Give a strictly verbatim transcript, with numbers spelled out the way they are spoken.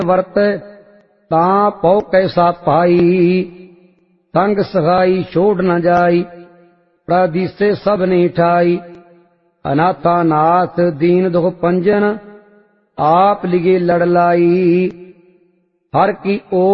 ਵਰਤੈ ਤਾਂ ਪਉ ਕੈਸਾ ਪਾਈ। ਸੰਗ ਸਹਾਈ ਛੋੜ ਨ ਜਾਈ ਪ੍ਰਦੀਸੇ ਸਭਨੀ ਠਾਈ। ਅਨਾਥਾ ਨਾਥ ਦੀਨ ਦੁਖ ਪੰਜਨ ਆਪ ਲਿਗੇ ਲੜ ਲਾਈ। ਹਰ ਕੀ ਓ